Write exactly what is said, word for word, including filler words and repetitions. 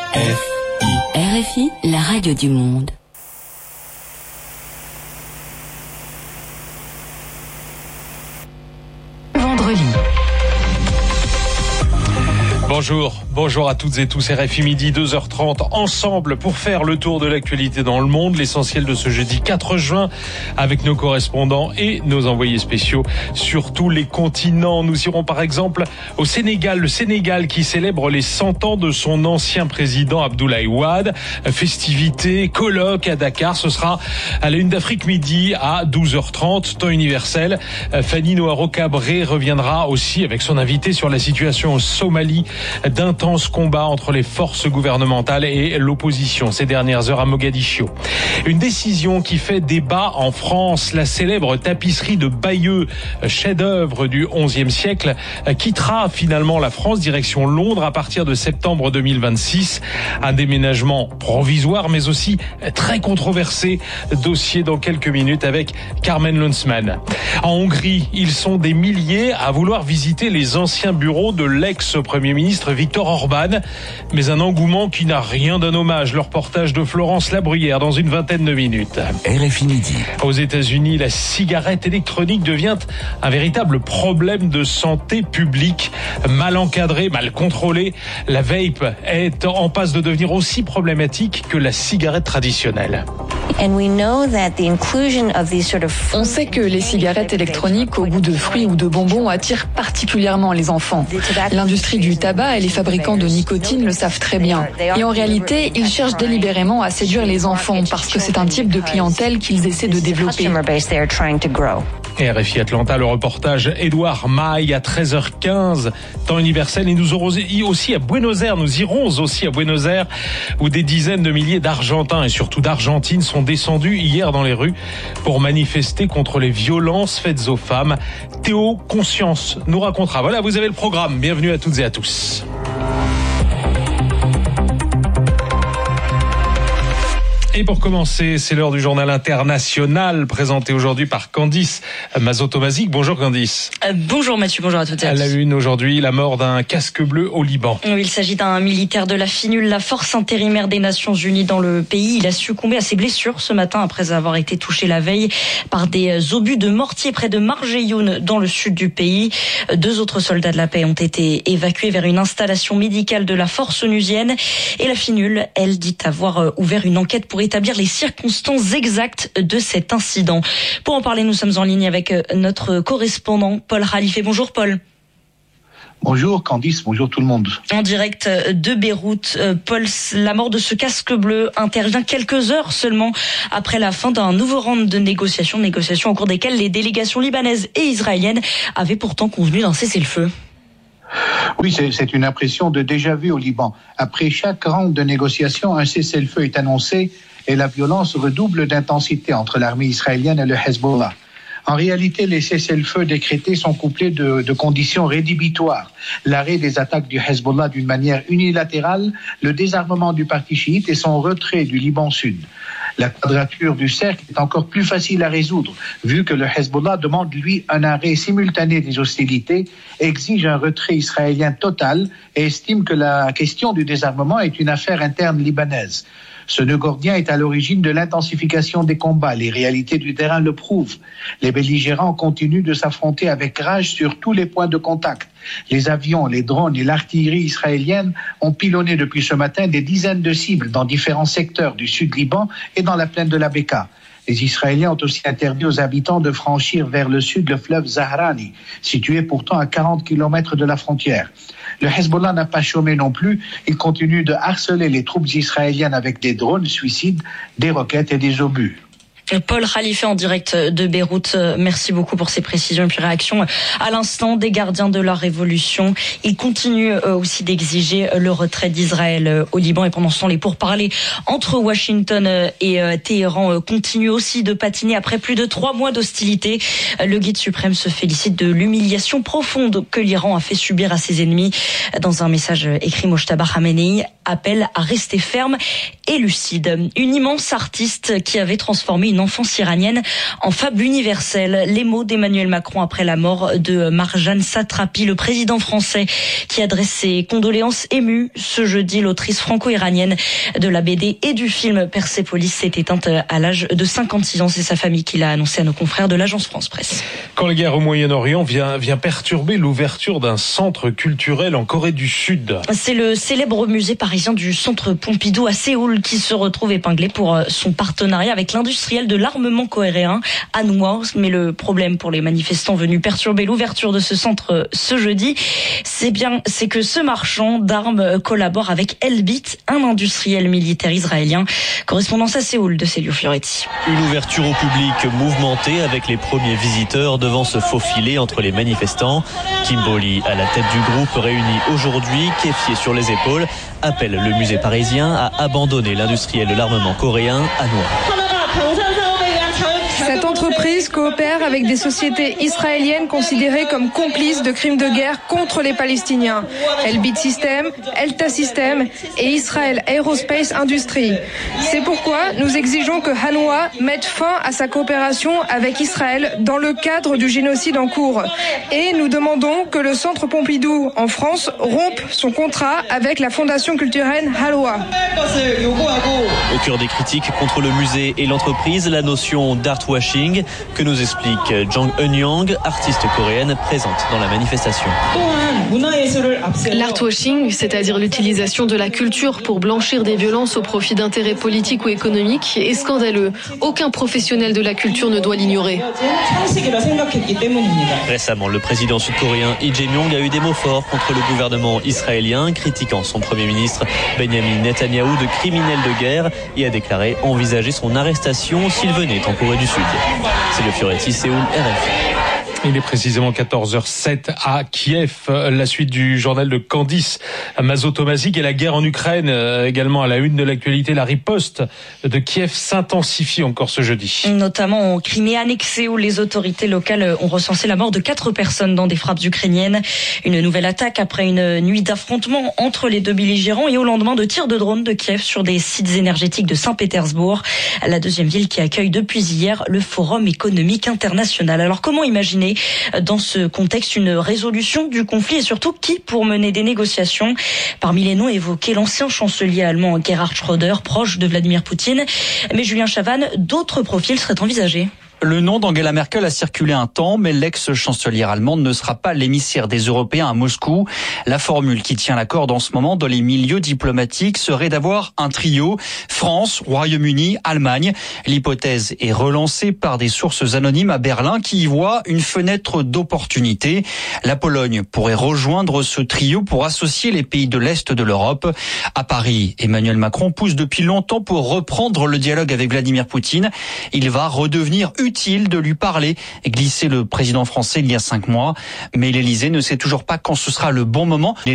R F I, la radio du monde. Vendredi. Bonjour, bonjour à toutes et tous, R F I midi, deux heures trente, ensemble pour faire le tour de l'actualité dans le monde, l'essentiel de ce jeudi quatre juin, avec nos correspondants et nos envoyés spéciaux sur tous les continents. Nous irons par exemple au Sénégal, le Sénégal qui célèbre les cent ans de son ancien président Abdoulaye Wade. Festivités, colloques à Dakar, ce sera à la Une d'Afrique midi à douze heures trente, temps universel. Fanny Noiro-Cabré reviendra aussi avec son invité sur la situation au Somalie. D'intenses combats entre les forces gouvernementales et l'opposition ces dernières heures à Mogadiscio. Une décision qui fait débat en France. La célèbre tapisserie de Bayeux, chef-d'œuvre du onzième siècle, quittera finalement la France direction Londres à partir de septembre deux mille vingt-six. Un déménagement provisoire mais aussi très controversé. Dossier dans quelques minutes avec Carmen Lunsman. En Hongrie, ils sont des milliers à vouloir visiter les anciens bureaux de l'ex-premier ministre Viktor Orban, mais un engouement qui n'a rien d'un hommage. Le reportage de Florence Labruyère dans une vingtaine de minutes. R F I midi. Aux États-Unis, la cigarette électronique devient un véritable problème de santé publique. Mal encadrée, mal contrôlée, la vape est en passe de devenir aussi problématique que la cigarette traditionnelle. On sait que les cigarettes électroniques au goût de fruits ou de bonbons attirent particulièrement les enfants. L'industrie du tabac et les fabricants de nicotine le savent très bien. Et en réalité, ils cherchent délibérément à séduire les enfants parce que c'est un type de clientèle qu'ils essaient de développer. Et R F I Atlanta, le reportage Édouard Maille à treize heures quinze, temps universel. Et nous aurons aussi à Buenos Aires, nous irons aussi à Buenos Aires, où des dizaines de milliers d'Argentins et surtout d'Argentines sont descendus hier dans les rues pour manifester contre les violences faites aux femmes. Théo Conscience nous racontera. Voilà, vous avez le programme. Bienvenue à toutes et à tous. Et pour commencer, c'est l'heure du journal international présenté aujourd'hui par Candice Mazotomazik. Bonjour Candice. Euh, bonjour Mathieu, bonjour à toutes et à tous. À la une aujourd'hui, la mort d'un casque bleu au Liban. Oui, il s'agit d'un militaire de la FINUL, la force intérimaire des Nations Unies dans le pays. Il a succombé à ses blessures ce matin après avoir été touché la veille par des obus de mortier près de Marjeyoun dans le sud du pays. Deux autres soldats de la paix ont été évacués vers une installation médicale de la force onusienne. Et la FINUL, elle, dit avoir ouvert une enquête pour établir les circonstances exactes de cet incident. Pour en parler, nous sommes en ligne avec notre correspondant Paul Khalife. Bonjour Paul. Bonjour Candice, bonjour tout le monde. En direct de Beyrouth, Paul, la mort de ce casque bleu intervient quelques heures seulement après la fin d'un nouveau round de négociations, négociations au cours desquelles les délégations libanaises et israéliennes avaient pourtant convenu d'un cessez-le-feu. Oui, c'est, c'est une impression de déjà-vu au Liban. Après chaque round de négociations, un cessez-le-feu est annoncé et la violence redouble d'intensité entre l'armée israélienne et le Hezbollah. En réalité, les cessez-le-feu décrétés sont couplés de, de conditions rédhibitoires. L'arrêt des attaques du Hezbollah d'une manière unilatérale, le désarmement du parti chiite et son retrait du Liban Sud. La quadrature du cercle est encore plus facile à résoudre, vu que le Hezbollah demande, lui, un arrêt simultané des hostilités, exige un retrait israélien total et estime que la question du désarmement est une affaire interne libanaise. Ce nœud gordien est à l'origine de l'intensification des combats. Les réalités du terrain le prouvent. Les belligérants continuent de s'affronter avec rage sur tous les points de contact. Les avions, les drones et l'artillerie israélienne ont pilonné depuis ce matin des dizaines de cibles dans différents secteurs du sud Liban et dans la plaine de la Bekaa. Les Israéliens ont aussi interdit aux habitants de franchir vers le sud le fleuve Zahrani, situé pourtant à quarante kilomètres de la frontière. Le Hezbollah n'a pas chômé non plus. Il continue de harceler les troupes israéliennes avec des drones suicides, des roquettes et des obus. Paul Khalife en direct de Beyrouth. Merci beaucoup pour ces précisions et puis réactions à l'instant des gardiens de la révolution. Ils continuent aussi d'exiger le retrait d'Israël au Liban et pendant ce temps, les pourparlers entre Washington et Téhéran continuent aussi de patiner après plus de trois mois d'hostilité. Le guide suprême se félicite de l'humiliation profonde que l'Iran a fait subir à ses ennemis. Dans un message écrit, Mojtaba Khamenei appelle à rester ferme et lucide. Une immense artiste qui avait transformé une enfance iranienne en fable universelle. Les mots d'Emmanuel Macron après la mort de Marjane Satrapi, le président français qui adresse ses condoléances émues ce jeudi. L'autrice franco-iranienne de la B D et du film Persépolis s'est éteinte à l'âge de cinquante-six ans. C'est sa famille qui l'a annoncé à nos confrères de l'agence France Presse. Quand la guerre au Moyen-Orient vient, vient perturber l'ouverture d'un centre culturel en Corée du Sud. C'est le célèbre musée parisien du Centre Pompidou à Séoul qui se retrouve épinglé pour son partenariat avec l'industriel de l'armement coréen Hanwha. Mais le problème pour les manifestants venus perturber l'ouverture de ce centre ce jeudi, c'est bien, c'est que ce marchand d'armes collabore avec Elbit, un industriel militaire israélien. Correspondance à Séoul de Célio Fioretti. Une ouverture au public mouvementée avec les premiers visiteurs devant se faufiler entre les manifestants. Kimboli, à la tête du groupe réuni aujourd'hui, kéfié sur les épaules, appelle le musée parisien à abandonner l'industriel de l'armement coréen Hanwha. Cette entreprise coopère avec des sociétés israéliennes considérées comme complices de crimes de guerre contre les Palestiniens. Elbit System, Elta System et Israel Aerospace Industries. C'est pourquoi nous exigeons que Hanwha mette fin à sa coopération avec Israël dans le cadre du génocide en cours. Et nous demandons que le Centre Pompidou en France rompe son contrat avec la fondation culturelle Hanwha. Au cœur des critiques contre le musée et l'entreprise, la notion d'artwashing que nous explique Jang Eun-young, artiste coréenne présente dans la manifestation. L'artwashing, c'est-à-dire l'utilisation de la culture pour blanchir des violences au profit d'intérêts politiques ou économiques, est scandaleux. Aucun professionnel de la culture ne doit l'ignorer. Récemment, le président sud-coréen Lee Jae-myung a eu des mots forts contre le gouvernement israélien, critiquant son premier ministre Benjamin Netanyahou de criminel de guerre et a déclaré envisager son arrestation s'il venait en Corée du Sud. C'est le Fioretti, Séoul, R F I. Il est précisément quatorze heures zéro à Kiev. La suite du journal de Candice Mazotomazik et la guerre en Ukraine. Également à la une de l'actualité, la riposte de Kiev s'intensifie encore ce jeudi. Notamment en Crimée annexée où les autorités locales ont recensé la mort de quatre personnes dans des frappes ukrainiennes. Une nouvelle attaque après une nuit d'affrontements entre les deux belligérants et au lendemain de tirs de drones de Kiev sur des sites énergétiques de Saint-Pétersbourg, la deuxième ville qui accueille depuis hier le Forum économique international. Alors comment imaginer dans ce contexte une résolution du conflit et surtout qui pour mener des négociations? Parmi les noms évoqués, l'ancien chancelier allemand Gerhard Schröder, proche de Vladimir Poutine. Mais Julien Chavannes, d'autres profils seraient envisagés. Le nom d'Angela Merkel a circulé un temps, mais l'ex-chancelière allemande ne sera pas l'émissaire des Européens à Moscou. La formule qui tient la corde en ce moment dans les milieux diplomatiques serait d'avoir un trio France, Royaume-Uni, Allemagne. L'hypothèse est relancée par des sources anonymes à Berlin qui y voient une fenêtre d'opportunité. La Pologne pourrait rejoindre ce trio pour associer les pays de l'Est de l'Europe. À Paris, Emmanuel Macron pousse depuis longtemps pour reprendre le dialogue avec Vladimir Poutine. Il va redevenir utile de lui parler, glissait le président français il y a cinq mois. Mais l'Élysée ne sait toujours pas quand ce sera le bon moment.